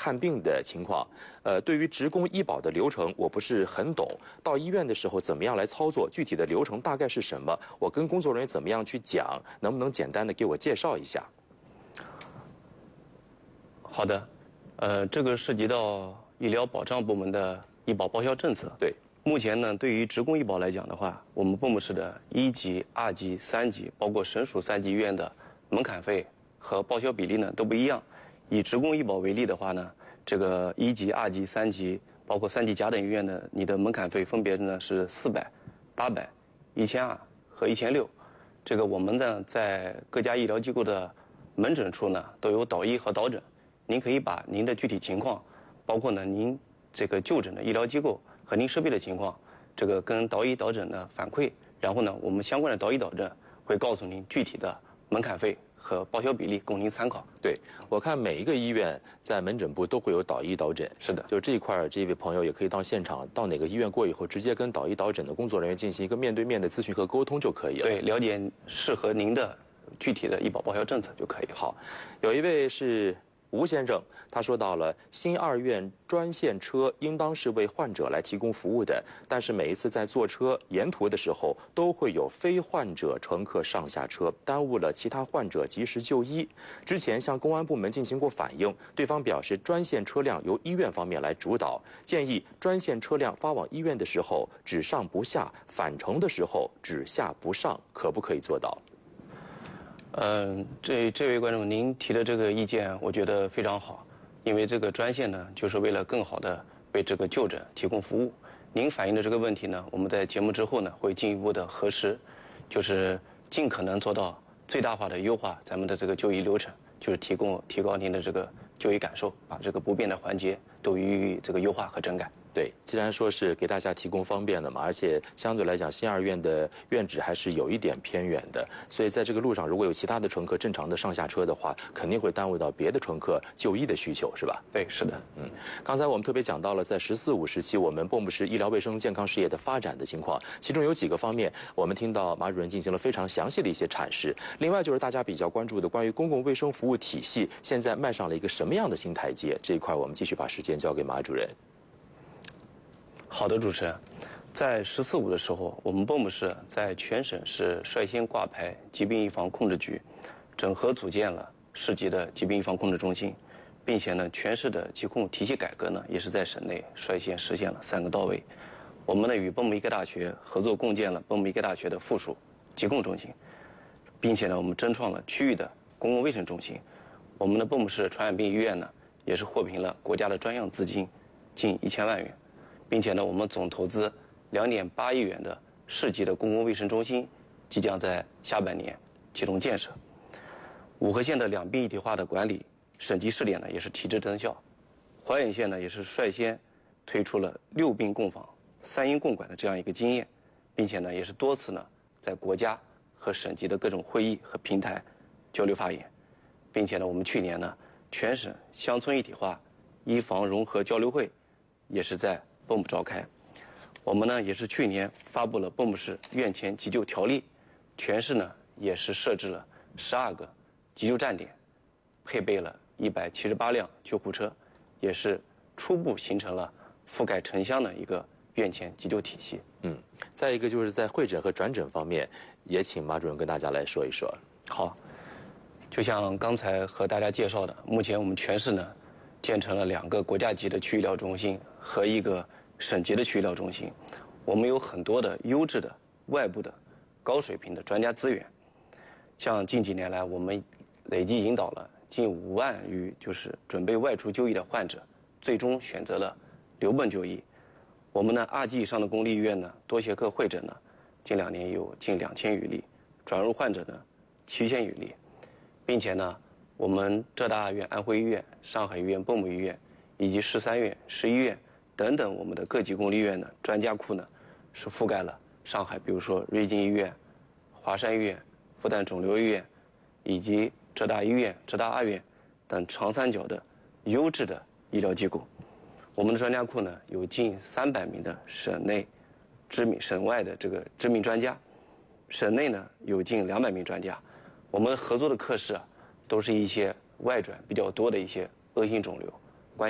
看病的情况。对于职工医保的流程，我不是很懂。到医院的时候怎么样来操作？具体的流程大概是什么？我跟工作人员怎么样去讲？能不能简单的给我介绍一下？ 好的，这个涉及到医疗保障部门的医保报销政策。 对。 目前呢，对于职工医保来讲的话，我们部市的1级、2级、3级，包括省属3级医院的门槛费和报销比例呢都不一样。以职工医保为例的话呢，这个1级、2级、3级，包括3级甲等医院的，你的门槛费分别呢是400、800、1200和1600。这个我们呢在各家医疗机构的门诊处呢都有导医和导诊，您可以把您的具体情况，包括呢您这个就诊的医疗机构和您设备的情况，这个跟导医导诊呢反馈，然后呢，我们相关的导医导诊会告诉您具体的门槛费和报销比例，供您参考。 对，我看每一个医院在门诊部都会有导医导诊。 是的， 就这一块，这位朋友也可以到现场，到哪个医院过以后，直接跟导医导诊的工作人员进行一个面对面的咨询和沟通就可以了。 对，了解适合您的具体的医保报销政策就可以了。 好，有一位是吴先生，他说到了新2院专线车应当是为患者来提供服务的，但是每一次在坐车沿途的时候，都会有非患者乘客上下车，耽误了其他患者及时就医。之前向公安部门进行过反映，对方表示专线车辆由医院方面来主导，建议专线车辆发往医院的时候只上不下，返程的时候只下不上，可不可以做到？ 这位观众，您提的这个意见，我觉得非常好，因为这个专线呢，就是为了更好的为这个就诊提供服务。您反映的这个问题呢，我们在节目之后呢，会进一步的核实，就是尽可能做到最大化的优化咱们的这个就医流程，就是提高您的这个就医感受，把这个不便的环节都予以这个优化和整改。 对，既然说是给大家提供方便的嘛，而且相对来讲，新2院的院址还是有一点偏远的，所以在这个路上如果有其他的乘客正常的上下车的话，肯定会耽误到别的乘客就医的需求，是吧？ 对，是的。 刚才我们特别讲到了在“14·5”时期我们蚌埠市医疗卫生健康事业的发展的情况，其中有几个方面，我们听到马主任进行了非常详细的一些阐释。另外就是大家比较关注的关于公共卫生服务体系现在迈上了一个什么样的新台阶，这一块我们继续把时间交给马主任。 好的，主持人，在“14·5”的时候，我们蚌埠市在全省是率先挂牌疾病预防控制局，整合组建了市级的疾病预防控制中心，并且呢，全市的疾控体系改革呢，也是在省内率先实现了3个到位。我们呢，与蚌埠医科大学合作共建了蚌埠医科大学的附属疾控中心，并且呢，我们争创了区域的公共卫生中心。我们的蚌埠市传染病医院呢，也是获评了国家的专项资金近1000万元。并且呢，我们总投资2.8亿元的市级的公共卫生中心即将在下半年启动建设。五河县的2病一体化的管理省级试点呢，也是提质增效。怀远县呢，也是率先推出了6病共防、3医共管的这样一个经验，并且呢，也是多次呢在国家和省级的各种会议和平台交流发言，并且呢，我们去年呢，全省乡村一体化医防融合交流会也是在蚌埠召开。我们呢也是去年发布了蚌埠市院前急救条例，全市呢也是设置了12个急救站点，配备了178辆救护车，也是初步形成了覆盖城乡的一个院前急救体系。 再一个就是在会诊和转诊方面，也请马主任跟大家来说一说。 好，就像刚才和大家介绍的，目前我们全市呢建成了2个国家级的区域医疗中心和1个省级的区域医疗中心，我们有很多的优质的外部的高水平的专家资源。像近几年来，我们累计引导了近5万余就是准备外出就医的患者，最终选择了留蚌就医。我们呢2级以上的公立医院呢，多学科会诊呢，近2年有近2000余例，转入患者呢7000余例，并且呢，我们浙大医院、安徽医院、上海医院、蚌埠医院以及13院、10医院等等我们的各级公立医院的专家库呢，是覆盖了上海，比如说瑞金医院、华山医院、复旦肿瘤医院以及浙大医院、浙大2院等长三角的优质的医疗机构。我们的专家库呢，有近300名的省内省外的这个知名专家，省内呢有近200名专家。我们合作的科室啊，都是一些外转比较多的一些恶性肿瘤，